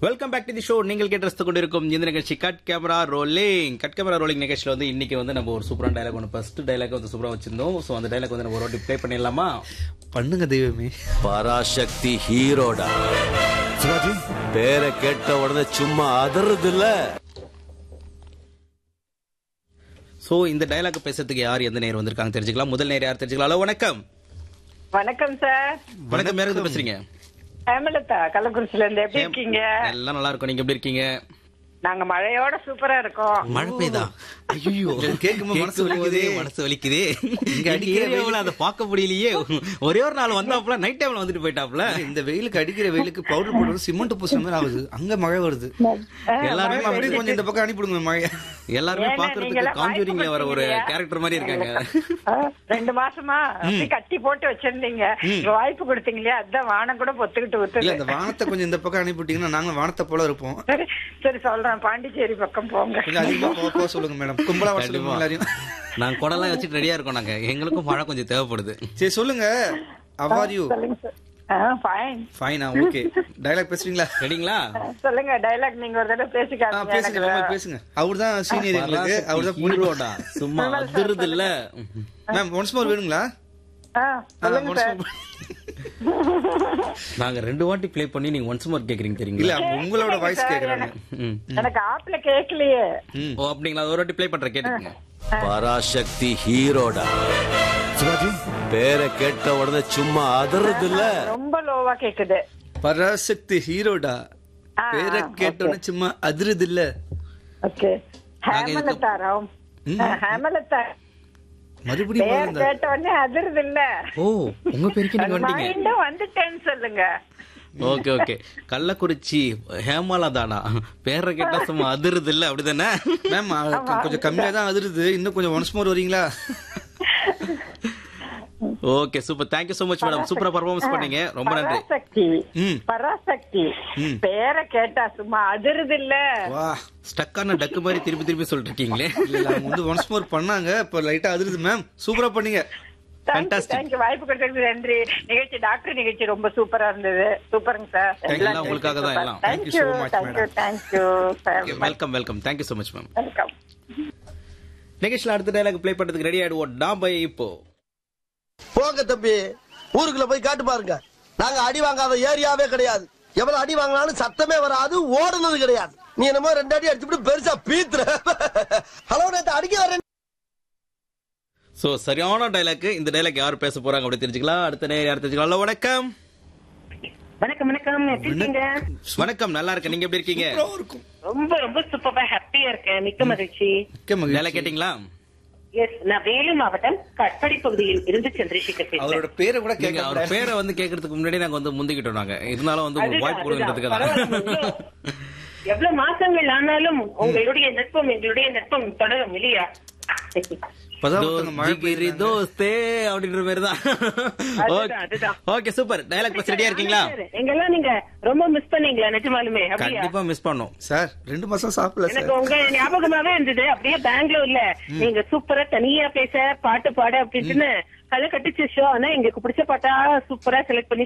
Welcome back to the show. நீங்கள் கேட்டு கொண்டிருக்கும் இந்த நிகழ்ச்சி cut camera rolling. Cut camera rolling நிகழ்ச்சியில் வந்து இன்னைக்கு வந்து நம்ம ஒரு சூப்பரான டைலாக் ஒன்று ஃபர்ஸ்ட் டைலாக் வந்து சூப்பராக வச்சிருந்தோம். ஸோ அந்த டைலாக் வந்து நம்ம ஒரு வாட்டி ப்ளே பண்ணிடலாமா? பண்ணுங்க தெய்வமே. பராசக்தி ஹீரோடா. சிவாஜி பேரை கேட்ட உடனே சும்மா அதறது இல்ல. ஸோ இந்த டைலாக் பேசுறதுக்கு யார் எந்த நேரம் வந்திருக்காங்க தெரிஞ்சுக்கலாம். முதல் நேரம் யார் தெரிஞ்சுக்கலாம்? ஹலோ, வணக்கம். வணக்கம் சார். வணக்கம், யார் இருந்து பேசுறீங்க? ஹேமலதா, கள்ளக்குறிச்சில இருந்து. எப்படி இருக்கீங்க? எல்லாம் நல்லா இருக்கும். நீங்க எப்படி இருக்கீங்க? நாங்க மழையோட சூப்பரா இருக்கோம். மழை பெய்தா? ஐயோ, கேட்கும்போது மனசு வலிக்குதே. மனசு வலிக்குதே. இங்க அடிக்கிற அதை பார்க்க முடியலையே. ஒரே ஒரு நாள் வந்தாப்புல நைட் டைம்ல வந்துட்டு போயிட்டாப்புல. இந்த வெயிலுக்கு அடிக்கிற வெயிலுக்கு பவுடர் போடுறது சிமெண்ட் பூசுற மாதிரி ஆகுது. அங்க மழை வருது. எல்லாருமே அப்படியே கொஞ்சம் இந்த பக்கம் அனுப்பிடுங்க மழை. எல்லாருமே பாக்குறதுக்கு காஞ்சூரிங்ல வர ஒரு கேரக்டர் மாதிரி இருக்காங்க. 2 மாசமா அப்படி கட்டி போட்டு வச்சிருந்தீங்க. வாய்ப்பு கொடுத்தீங்க இல்லையா, அதான் வானம் கூட பொத்துக்கிட்டு இல்ல, ஊத்துது. இந்த வானத்தை கொஞ்சம் இந்த பக்கம் அனுப்பிட்டீங்கன்னா நாங்க வானத்தை போல இருப்போம். சரி சரி, சொல்றேன். பாண்டிச்சேரி பக்கம் போங்க. கொஞ்சம் அதிகமா போக சொல்லுங்க மேடம். கும்பலா வர சொல்லுங்க எல்லாரையும். நாங்க குடலாம் வச்சுட்டு ரெடியா இருக்கோம். நாங்க எங்களுக்கும் மழை கொஞ்சம் தேவைப்படுது. சரி சொல்லுங்க. How are you? சொல்லுங்க சார். ஃபைன். ஃபைனா, ஓகே. டயலாக் பேசுறீங்களா? ரெடிங்களா? சொல்லுங்க. டைலாக் நீங்க ஒரு தடவை பேசிக்காங்க. பேசுங்க பேசுங்க. அவர்தான் சீனியர் எங்களுக்கு. அவர்தான் ஹீரோடா. சும்மா அதிருது இல்ல மேம். ஒன்ஸ் மோர் வேணுங்களா? சொல்லுங்க சார். நாங்க 2 வாட்டி ப்ளே பண்ணி நீங்க ஒன்ஸ் மோர் கேக்குறீங்க இல்ல, தெரியுங்களா? உங்களோட வாய்ஸ் கேக்குறாங்க. எனக்கு ஆப்ல கேட்கலையே. ஓ அப்படிங்களா? ஒரு வாட்டி ப்ளே பண்றேன், கேட்டுங்க. பராசக்தி ஹீரோடா. சிவாஜி பேரை கேட்ட உடனே சும்மா அதறது இல்ல. ரொம்ப லோவா கேக்குது. பராசக்தி ஹீரோடா. பேரை கேட்டோன்னு சும்மா அதிருது இல்ல. ஓகே. ஹேமலதா ராவ். ஹேமலதா. மறுபடியும் பேர் கேட்ட உடனே அதிருது இல்ல. ஓ, உங்க பேருக்கு நீங்க வந்துட்டீங்க. மைண்டும் வந்துட்டேன்னு சொல்லுங்க. Okay okay. கள்ளக்குறிச்சி ஹேமலதானா? பேரை கேட்டா சும்மா அதிருது இல்ல, அப்படிதானே மேம்? கொஞ்சம் கம்மியா தான் அதிருது. இன்னும் கொஞ்சம் ஒன்ஸ் மோர் வரீங்களா? Okay, super. Thank you so much madam. சூப்பரா பெர்ஃபார்மன்ஸ் பண்ணீங்க. ரொம்ப நன்றி. பராசக்தி. பராசக்தி. பேரை கேட்டா சும்மா அதிருது இல்ல. வா, ஸ்டக்கான டக்கு மாதிரி திருப்பி திருப்பி சொல்லிட்டு இருக்கீங்களே. இல்ல, அவங்க வந்து ஒன்ஸ் மோர் பண்ணாங்க. இப்ப லைட்டா அதிருது மேம். சூப்பரா பண்ணீங்க. தேங்க்யூ. வாய்ப்பு கொடுத்ததுக்கு நன்றி. நிகழ்ச்சி டாக்டர் நிகழ்ச்சி ரொம்ப சூப்பரா இருந்தது. சூப்பருங்க சார். எல்லாம் உங்களுக்காக தான் எல்லாம். Thank you so much, madam. Thank you sir. Welcome welcome. Thank you so much ma'am. Welcome. நிகழ்ச்சியில் அடுத்த டைலாக் ப்ளே பண்றதுக்கு ரெடி ஆயிடுவோம். நான் போய் இப்போ போங்க தம்பி, ஊருக்குள்ள போய் காட்டு பாருங்க. நாங்க அடி வாங்காத ஏரியாவே கிடையாது. எவ்வளவு அடி வாங்கினாலும் சத்தமே வராது, ஓடுனது கிடையாது. நீ என்னமோ 2 அடி அடிச்சுட்டு பெருசா பீத்துற. ஹலோ, நேத்து அடிக்க வரேன். சோ சரியான டைலாக். இந்த டைலாக் யார் பேச போறாங்க அப்படி தெரிஞ்சுக்கலாம். அடுத்த நேரம் யார் தெரிஞ்சுக்கலாம்? ஹலோ, வணக்கம். வணக்கம் வணக்கம். எப்படி இருக்கீங்க? வணக்கம், நல்லா இருக்கேன். நீங்க எப்படி இருக்கீங்க? ரொம்ப ரொம்ப சூப்பரா ஹாப்பியா இருக்கேன். மிக்க மகிழ்ச்சி. டைலாக் கேட்டீங்களா? எஸ், நான் வேலூர் மாவட்டம் கட்படி பகுதியில் இருந்து சந்திரசேகர் பேசுறேன். அவரோட பேரை கூட நீங்க கேட்க அவர் பேரை வந்து கேட்கறதுக்கு முன்னாடி நாங்க வந்து முந்திக்கிட்டோம். நாங்க இருந்தாலும் வந்து ஒரு வாய்ப்பு கொடுக்கறதுக்கு தான். எவ்வளவு மாசங்கள் ஆனாலும் உங்களுடைய நட்பம் எங்களுடைய நட்பம் தொடரும் இல்லையா? தோஸ்தே அப்படின்ற மாதிரி தான். Okay, super. டைலாக் பஸ் ரெடியா இருக்கீங்களா? எங்கெல்லாம் நீங்க ரொம்ப மிஸ் பண்ணீங்களா? நிஜமாலுமே கண்டிப்பா மிஸ் பண்ணோம் சார். 2 மாசம் சாப்பிடல சார். எனக்கு உங்க ஞாபகமாவே இருந்தது. அப்படியே பெங்களூர்ல நீங்க சூப்பரா தனியா பேச, பாட்டு பாட அப்படின்னு களை கட்டிச்சு ஷோ. ஆனா எங்களுக்கு பிடிச்ச பாட்டா சூப்பரா செலக்ட் பண்ணி